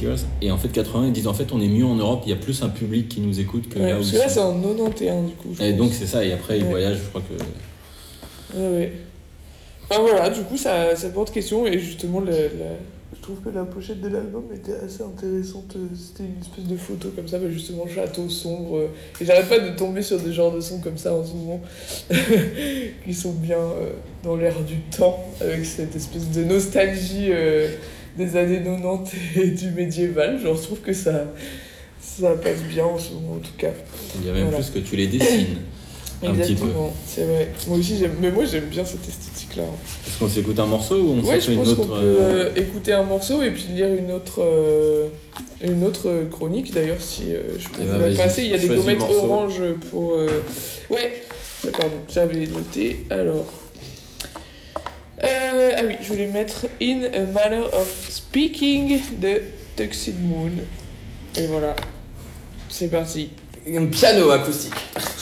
festivals. Et en fait, 80, ils disent en fait, on est mieux en Europe, il y a plus un public qui nous écoute que là où parce que là, c'est en 91 du coup. Et donc, c'est ça, et après, ils voyagent, je crois que. Ouais. Enfin voilà, du coup, ça porte question, et justement, je trouve que la pochette de l'album était assez intéressante. C'était une espèce de photo comme ça, justement, château sombre. Et j'arrête pas de tomber sur des genres de sons comme ça en ce moment, qui sont bien dans l'air du temps, avec cette espèce de nostalgie des années 90 et du médiéval. Genre, je trouve que ça passe bien en ce moment, en tout cas. Il y a même plus que tu les dessines. Exactement, c'est vrai. Moi aussi, j'aime bien cette esthétique-là. Est-ce qu'on s'écoute un morceau ou on je pense qu'on peut écouter un morceau et puis lire une autre chronique. D'ailleurs, si je peux vous la passer, il y a des gommettes oranges pour... Ouais, pardon, j'avais noté. Alors... oui, je voulais mettre In a Manner of Speaking de Tuxedo Moon. Et voilà, c'est parti. Un piano acoustique.